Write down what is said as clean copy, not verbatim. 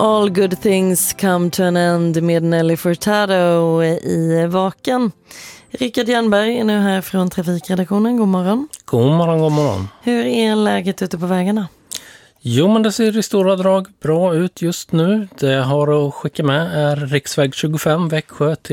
All good things come to an end med Nelly Furtado i Vaken. Rickard Jernberg är nu här från trafikredaktionen. God morgon. God morgon, god morgon. Hur är läget ute på vägarna? Jo, men det ser i stora drag bra ut just nu. Det har att skicka med är riksväg 25 Växjö till